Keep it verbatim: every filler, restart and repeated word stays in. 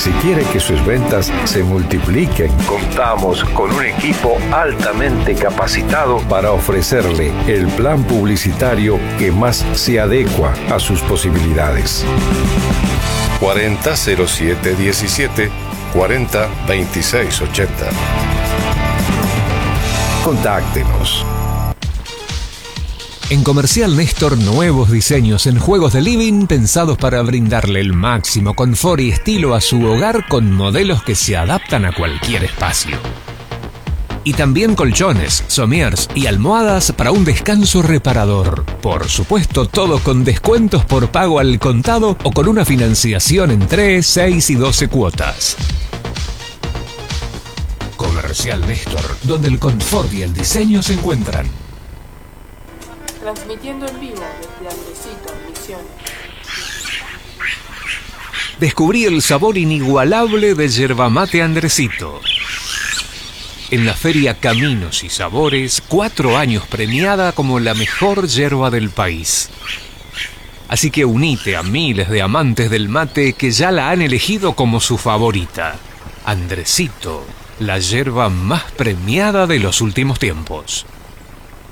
Si quiere que sus ventas se multipliquen, contamos con un equipo altamente capacitado para ofrecerle el plan publicitario que más se adecua a sus posibilidades. cuarenta cero siete diecisiete cuarenta veintiséis ochenta. Contáctenos. En Comercial Néstor, nuevos diseños en juegos de living pensados para brindarle el máximo confort y estilo a su hogar con modelos que se adaptan a cualquier espacio. Y también colchones, somiers y almohadas para un descanso reparador. Por supuesto, todo con descuentos por pago al contado o con una financiación en tres, seis y doce cuotas. Comercial Néstor, donde el confort y el diseño se encuentran. Transmitiendo en vivo desde Andresito, Misiones. Descubrí el sabor inigualable de yerba mate Andresito. En la feria Caminos y Sabores, cuatro años premiada como la mejor yerba del país. Así que unite a miles de amantes del mate que ya la han elegido como su favorita. Andresito, la yerba más premiada de los últimos tiempos.